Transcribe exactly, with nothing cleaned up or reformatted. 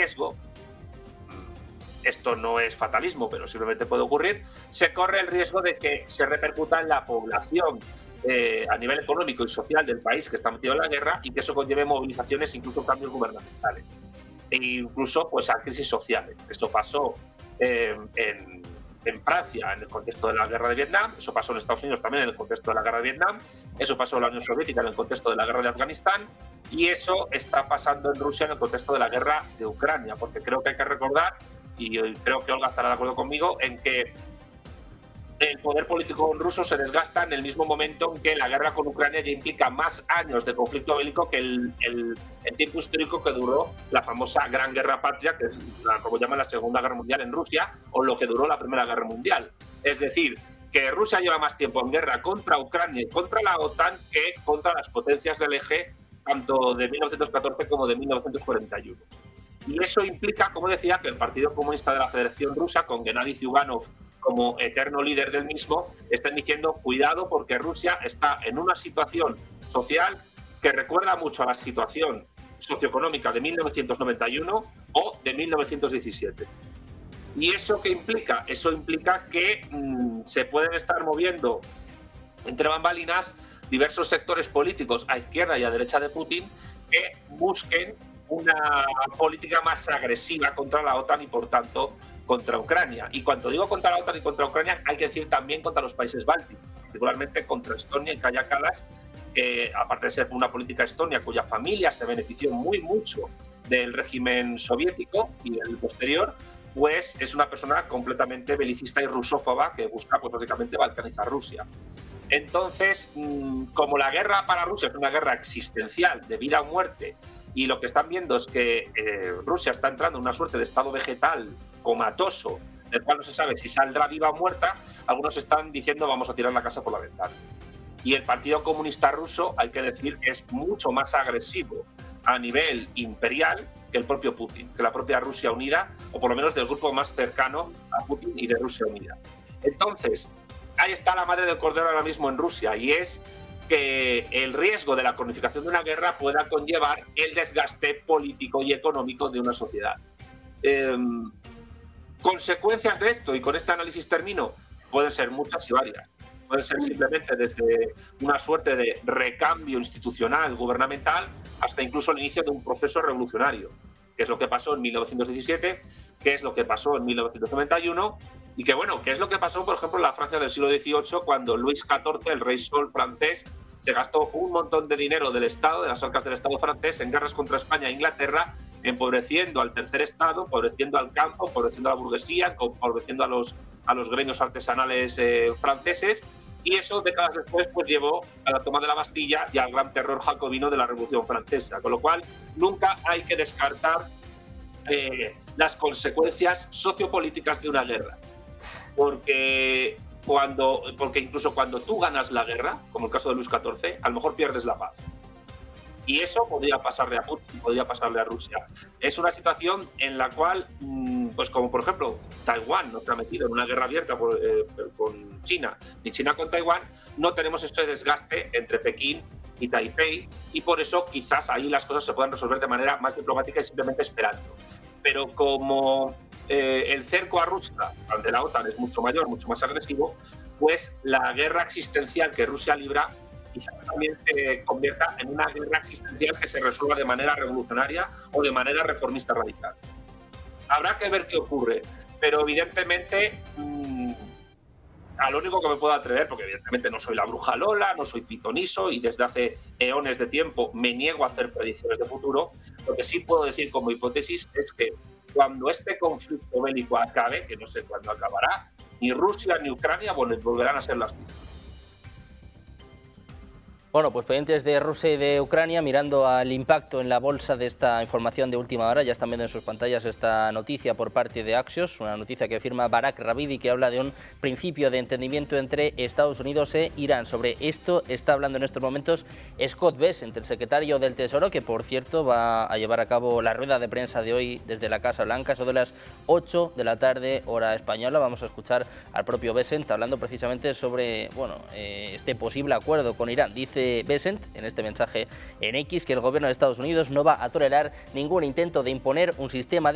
riesgo, esto no es fatalismo, pero simplemente puede ocurrir, se corre el riesgo de que se repercuta en la población eh, a nivel económico y social del país que está metido en la guerra y que eso conlleve movilizaciones, incluso cambios gubernamentales e incluso pues, a crisis sociales. Esto pasó eh, en, en Francia en el contexto de la guerra de Vietnam, eso pasó en Estados Unidos también en el contexto de la guerra de Vietnam, eso pasó en la Unión Soviética en el contexto de la guerra de Afganistán y eso está pasando en Rusia en el contexto de la guerra de Ucrania, porque creo que hay que recordar, y creo que Olga estará de acuerdo conmigo, en que el poder político ruso se desgasta en el mismo momento en que la guerra con Ucrania ya implica más años de conflicto bélico que el, el, el tiempo histórico que duró la famosa Gran Guerra Patria, que es la, como llaman la Segunda Guerra Mundial en Rusia, o lo que duró la Primera Guerra Mundial. Es decir, que Rusia lleva más tiempo en guerra contra Ucrania y contra la OTAN que contra las potencias del eje, tanto de mil novecientos catorce como de mil novecientos cuarenta y uno. Y eso implica, como decía, que el Partido Comunista de la Federación Rusa, con Gennady Zyuganov como eterno líder del mismo, están diciendo cuidado porque Rusia está en una situación social que recuerda mucho a la situación socioeconómica de mil novecientos noventa y uno o de mil novecientos diecisiete. ¿Y eso qué implica? Eso implica que mmm, se pueden estar moviendo entre bambalinas diversos sectores políticos a izquierda y a derecha de Putin que busquen una política más agresiva contra la OTAN y, por tanto, contra Ucrania. Y cuando digo contra la OTAN y contra Ucrania, hay que decir también contra los países bálticos, particularmente contra Estonia y Kaja Kallas, que, aparte de ser una política estonia cuya familia se benefició muy mucho del régimen soviético y el posterior, pues es una persona completamente belicista y rusófoba que busca, pues, básicamente balcanizar Rusia. Entonces, como la guerra para Rusia es una guerra existencial de vida o muerte, y lo que están viendo es que eh, Rusia está entrando en una suerte de estado vegetal comatoso, del cual no se sabe si saldrá viva o muerta, algunos están diciendo vamos a tirar la casa por la ventana. Y el Partido Comunista Ruso, hay que decir que es mucho más agresivo a nivel imperial que el propio Putin, que la propia Rusia Unida, o por lo menos del grupo más cercano a Putin y de Rusia Unida. Entonces, ahí está la madre del cordero ahora mismo en Rusia, y es que el riesgo de la cronificación de una guerra pueda conllevar el desgaste político y económico de una sociedad. Eh, consecuencias de esto, y con este análisis termino, pueden ser muchas y varias. Pueden ser simplemente desde una suerte de recambio institucional, gubernamental, hasta incluso el inicio de un proceso revolucionario, que es lo que pasó en mil novecientos diecisiete, que es lo que pasó en mil novecientos noventa y uno, y que, bueno, que es lo que pasó, por ejemplo, en la Francia del siglo dieciocho, cuando Luis catorce, el rey Sol francés, se gastó un montón de dinero del Estado, de las arcas del Estado francés, en guerras contra España e Inglaterra, empobreciendo al tercer Estado, empobreciendo al campo, empobreciendo a la burguesía, empobreciendo a los, a los gremios artesanales eh, franceses, y eso décadas después pues, llevó a la toma de la Bastilla y al gran terror jacobino de la Revolución Francesa, con lo cual nunca hay que descartar eh, las consecuencias sociopolíticas de una guerra. Porque, cuando, porque incluso cuando tú ganas la guerra, como el caso de Luis catorce, a lo mejor pierdes la paz. Y eso podría pasarle a Putin, podría pasarle a Rusia. Es una situación en la cual, pues como por ejemplo, Taiwán no está metido en una guerra abierta por, eh, con China, ni China con Taiwán, no tenemos este desgaste entre Pekín y Taipei, y por eso quizás ahí las cosas se puedan resolver de manera más diplomática y simplemente esperando. Pero como eh, el cerco a Rusia ante la OTAN es mucho mayor, mucho más agresivo, pues la guerra existencial que Rusia libra quizás también se convierta en una guerra existencial que se resuelva de manera revolucionaria o de manera reformista radical. Habrá que ver qué ocurre, pero evidentemente mmm, a lo único que me puedo atrever, porque evidentemente no soy la bruja Lola, no soy pitoniso y desde hace eones de tiempo me niego a hacer predicciones de futuro, lo que sí puedo decir como hipótesis es que cuando este conflicto bélico acabe, que no sé cuándo acabará, ni Rusia ni Ucrania bueno, volverán a ser las mismas. Bueno, pues pendientes de Rusia y de Ucrania, mirando al impacto en la bolsa de esta información de última hora. Ya están viendo en sus pantallas esta noticia por parte de Axios, una noticia que firma Barak Rabidi, que habla de un principio de entendimiento entre Estados Unidos e Irán. Sobre esto está hablando en estos momentos Scott Bessent, el secretario del Tesoro, que por cierto va a llevar a cabo la rueda de prensa de hoy desde la Casa Blanca, eso de las ocho de la tarde, hora española. Vamos a escuchar al propio Bessent hablando precisamente sobre bueno, eh, este posible acuerdo con Irán. Dice Bessent en este mensaje en X que el gobierno de Estados Unidos no va a tolerar ningún intento de imponer un sistema de